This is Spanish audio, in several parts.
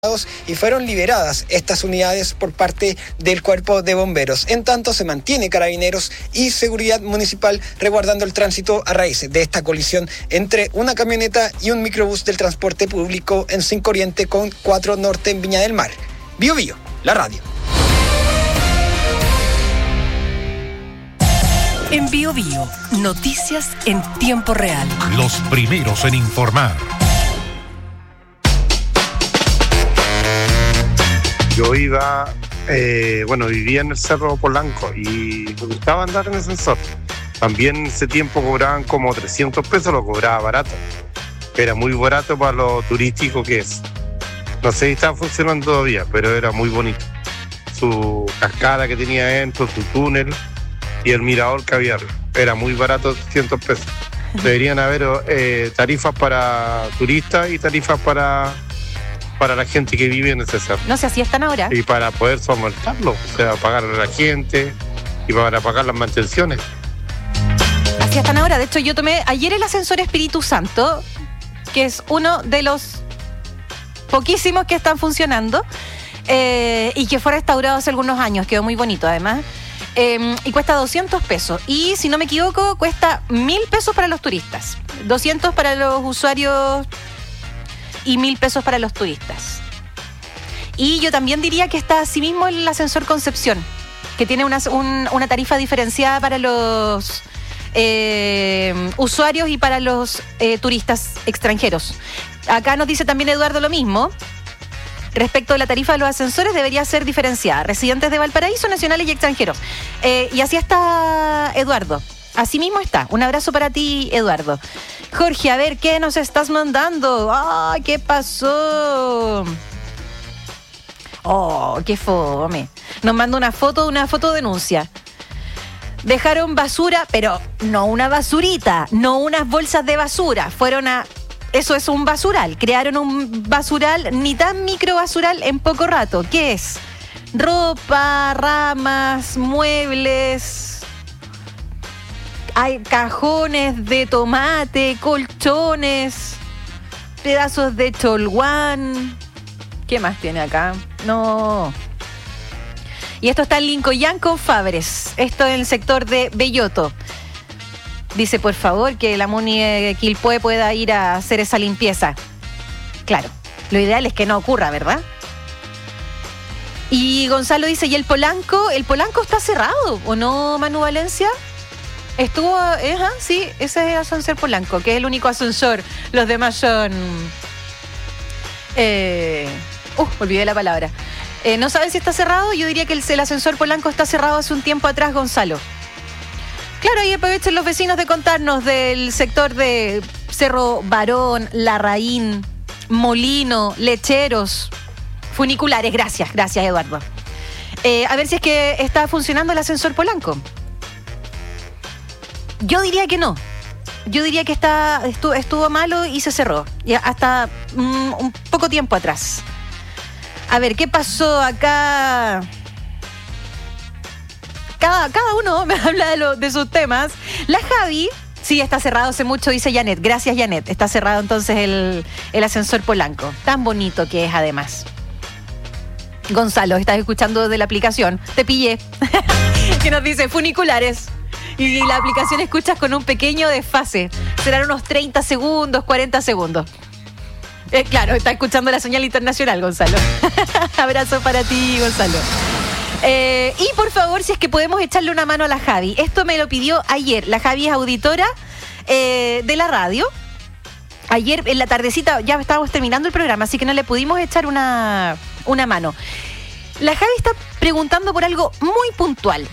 y fueron liberadas estas unidades por parte del Cuerpo de Bomberos. En tanto, se mantiene Carabineros y Seguridad Municipal resguardando el tránsito a raíz de esta colisión entre una camioneta y un microbús del transporte público en 5 Oriente con 4 Norte en Viña del Mar. Bio Bio, la radio. En Bio Bio, noticias en tiempo real. Los primeros en informar. Yo vivía en el Cerro Polanco y me gustaba andar en el ascensor. También en ese tiempo cobraban como 300 pesos, lo cobraba barato. Era muy barato para lo turístico que es. No sé si está funcionando todavía, pero era muy bonito. Su cascada que tenía dentro, su túnel y el mirador que había. Era muy barato, 300 pesos. Deberían haber tarifas para turistas y tarifas para la gente que vive en ese cerro. No sé, así están ahora. Y para poder solventarlo, o sea, pagar a la gente y para pagar las mantenciones. Así están ahora. De hecho, yo tomé ayer el ascensor Espíritu Santo, que es uno de los poquísimos que están funcionando y que fue restaurado hace algunos años. Quedó muy bonito, además. Y cuesta 200 pesos. Y, si no me equivoco, cuesta 1.000 pesos para los turistas. 200 para los usuarios y 1.000 pesos para los turistas. Y yo también diría que está asimismo el ascensor Concepción, que tiene una tarifa diferenciada para los usuarios y para los turistas extranjeros. Acá nos dice también Eduardo lo mismo. Respecto a la tarifa de los ascensores, debería ser diferenciada. Residentes de Valparaíso, nacionales y extranjeros. Y así está Eduardo. Así mismo está. Un abrazo para ti, Eduardo. Jorge, a ver, ¿qué nos estás mandando? ¡Ay, qué pasó! ¡Oh, qué fome! Nos manda una foto denuncia. Dejaron basura, pero no una basurita, no unas bolsas de basura. Eso es un basural. Crearon un basural, ni tan micro basural en poco rato. ¿Qué es? Ropa, ramas, muebles. Hay cajones de tomate, colchones, pedazos de cholguán. ¿Qué más tiene acá? No. Y esto está en Lincoyán con Fabres. Esto en el sector de Belloto. Dice, por favor, que la Muni Quilpué pueda ir a hacer esa limpieza. Claro, lo ideal es que no ocurra, ¿verdad? Y Gonzalo dice, ¿y el Polanco? ¿El Polanco está cerrado o no, Manu Valencia? Estuvo, sí, ese es el ascensor Polanco, que es el único ascensor. Los demás son... olvidé la palabra. ¿No saben si está cerrado? Yo diría que el ascensor Polanco está cerrado hace un tiempo atrás, Gonzalo. Claro, ahí aprovechen los vecinos de contarnos del sector de Cerro Barón, Larraín, Molino, Lecheros, funiculares. Gracias, Eduardo. A ver si es que está funcionando el ascensor Polanco. Yo diría que no. Yo diría que estuvo malo y se cerró. Ya hasta un poco tiempo atrás. A ver, ¿qué pasó acá? Cada uno me habla de sus temas. La Javi, sí, está cerrado hace mucho, dice Janet. Gracias, Janet. Está cerrado entonces el ascensor Polanco. Tan bonito que es, además. Gonzalo, estás escuchando desde la aplicación. Te pillé. Que nos dice funiculares. Y la aplicación escuchas con un pequeño desfase. Serán unos 30 segundos, 40 segundos. Claro, está escuchando la señal internacional, Gonzalo. Abrazo para ti, Gonzalo. Y por favor, si es que podemos echarle una mano a la Javi. Esto me lo pidió ayer. La Javi es auditora de la radio. Ayer en la tardecita ya estábamos terminando el programa, así que no le pudimos echar una mano. La Javi está preguntando por algo muy puntual.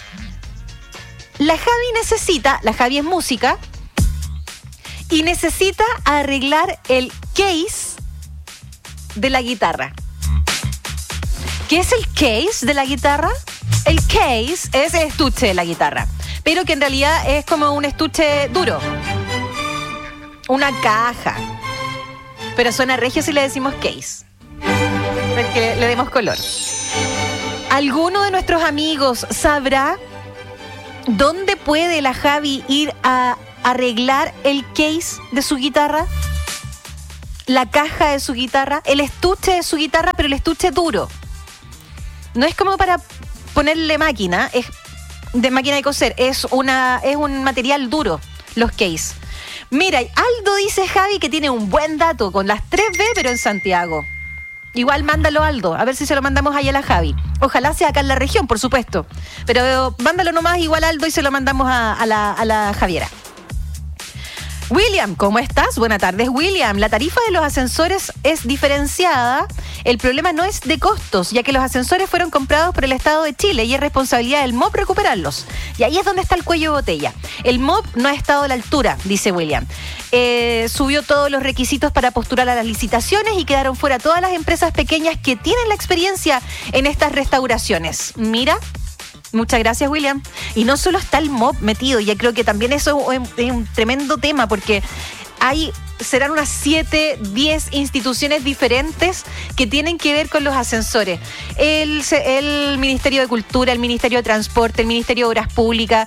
La Javi es música y necesita arreglar el case de la guitarra. ¿Qué es el case de la guitarra? El case es el estuche de la guitarra, pero que en realidad es como un estuche duro. Una caja. Pero suena regio si le decimos case, para que le demos color. ¿Alguno de nuestros amigos sabrá dónde puede la Javi ir a arreglar el case de su guitarra? la caja de su guitarra, el estuche de su guitarra, pero el estuche duro. No es como para ponerle máquina, es de máquina de coser, es un material duro, los case. Mira, Aldo dice, Javi, que tiene un buen dato con las 3B, pero en Santiago. Igual mándalo, Aldo, a ver si se lo mandamos ahí a la Javi. Ojalá sea acá en la región, por supuesto. Pero mándalo nomás igual, Aldo, y se lo mandamos a la Javiera. William, ¿cómo estás? Buenas tardes, William. La tarifa de los ascensores es diferenciada. El problema no es de costos, ya que los ascensores fueron comprados por el Estado de Chile y es responsabilidad del MOP recuperarlos. Y ahí es donde está el cuello de botella. El MOP no ha estado a la altura, dice William. Subió todos los requisitos para postular a las licitaciones y quedaron fuera todas las empresas pequeñas que tienen la experiencia en estas restauraciones. Mira. Muchas gracias, William. Y no solo está el MOP metido, ya creo que también eso es un tremendo tema, porque serán unas 7, 10 instituciones diferentes que tienen que ver con los ascensores. El Ministerio de Cultura, el Ministerio de Transporte, el Ministerio de Obras Públicas,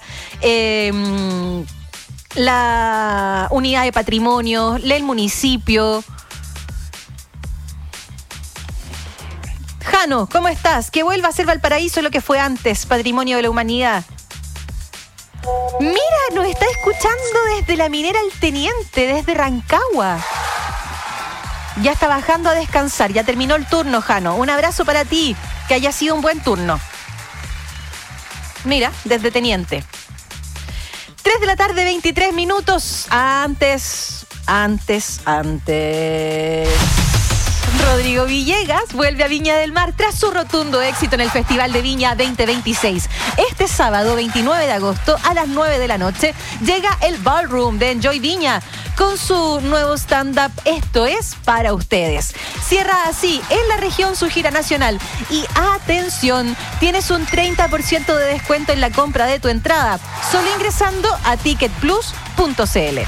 la Unidad de Patrimonio, el municipio. Jano, ¿cómo estás? Que vuelva a ser Valparaíso lo que fue antes, Patrimonio de la Humanidad. Mira, nos está escuchando desde la minera El Teniente, desde Rancagua. Ya está bajando a descansar, ya terminó el turno, Jano. Un abrazo para ti, que haya sido un buen turno. Mira, desde Teniente. 3 de la tarde, 23 minutos. Antes. Rodrigo Villegas vuelve a Viña del Mar tras su rotundo éxito en el Festival de Viña 2026. Este sábado 29 de agosto a las 9 de la noche llega el Ballroom de Enjoy Viña con su nuevo stand-up Esto es para ustedes. Cierra así en la región su gira nacional y atención, tienes un 30% de descuento en la compra de tu entrada, solo ingresando a ticketplus.cl.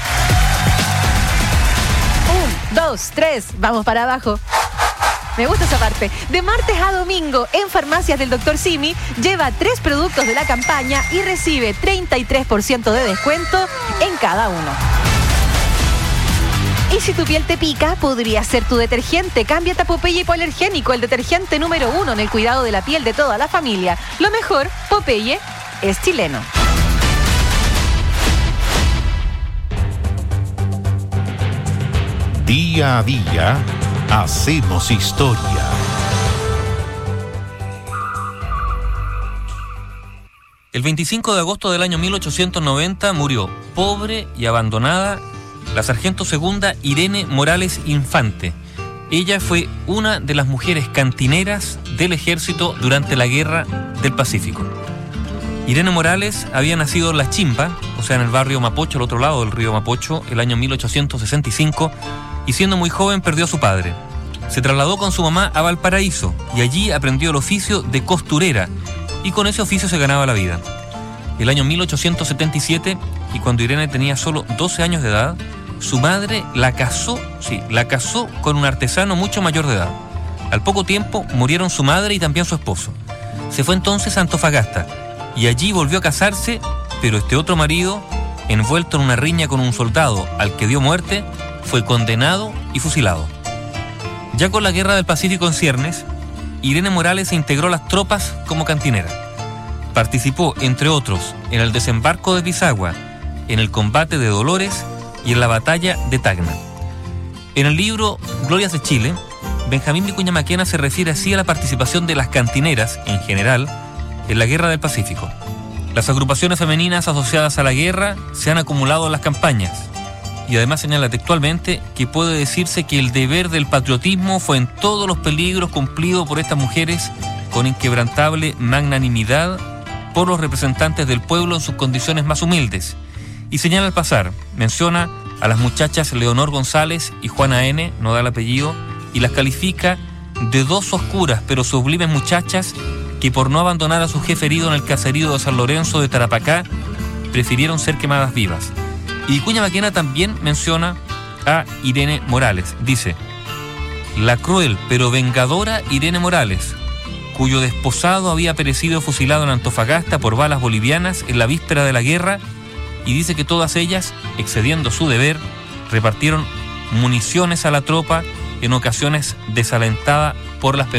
1, 2, 3, vamos para abajo. Me gusta esa parte. De martes a domingo, en Farmacias del Dr. Simi, lleva 3 productos de la campaña y recibe 33% de descuento en cada uno. Y si tu piel te pica, podría ser tu detergente. Cámbiate a Popeye Hipoalergénico, el detergente número 1 en el cuidado de la piel de toda la familia. Lo mejor, Popeye es chileno. Día a día, hacemos historia. El 25 de agosto del año 1890 murió, pobre y abandonada, la sargento segunda Irene Morales Infante. Ella fue una de las mujeres cantineras del ejército durante la Guerra del Pacífico. Irene Morales había nacido en La Chimba, o sea en el barrio Mapocho, al otro lado del río Mapocho, el año 1865, y siendo muy joven perdió a su padre. Se trasladó con su mamá a Valparaíso y allí aprendió el oficio de costurera y con ese oficio se ganaba la vida. El año 1877, y cuando Irene tenía solo 12 años de edad, su madre la casó con un artesano mucho mayor de edad. Al poco tiempo murieron su madre y también su esposo. Se fue entonces a Antofagasta y allí volvió a casarse, pero este otro marido, envuelto en una riña con un soldado al que dio muerte, fue condenado y fusilado. Ya con la Guerra del Pacífico en ciernes, Irene Morales se integró a las tropas como cantinera. Participó, entre otros, en el desembarco de Pisagua, en el combate de Dolores y en la batalla de Tacna. En el libro Glorias de Chile, Benjamín Vicuña Maquena se refiere así a la participación de las cantineras, en general, en la Guerra del Pacífico. Las agrupaciones femeninas asociadas a la guerra se han acumulado en las campañas. Y además señala textualmente que puede decirse que el deber del patriotismo fue en todos los peligros cumplido por estas mujeres con inquebrantable magnanimidad por los representantes del pueblo en sus condiciones más humildes. Y señala al pasar, menciona a las muchachas Leonor González y Juana N., no da el apellido, y las califica de 2 oscuras pero sublimes muchachas que por no abandonar a su jefe herido en el caserío de San Lorenzo de Tarapacá, prefirieron ser quemadas vivas. Y Vicuña Maquena también menciona a Irene Morales. Dice: la cruel pero vengadora Irene Morales, cuyo desposado había perecido fusilado en Antofagasta por balas bolivianas en la víspera de la guerra, y dice que todas ellas, excediendo su deber, repartieron municiones a la tropa, en ocasiones desalentada por las